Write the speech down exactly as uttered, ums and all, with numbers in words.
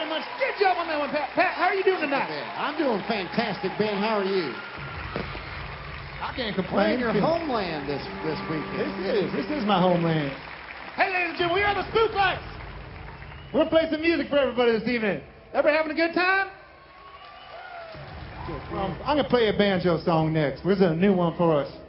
very much. Good job on that one, Pat. Pat, how are you doing tonight? I'm doing fantastic, Ben. How are you? I can't We're complain. in your homeland this, this weekend. This is. This is my homeland. Hey, ladies and gentlemen, we are the Spook Lights. We're going to play some music for everybody this evening. Everybody having a good time? Well, I'm going to play a banjo song next. This is a new one for us.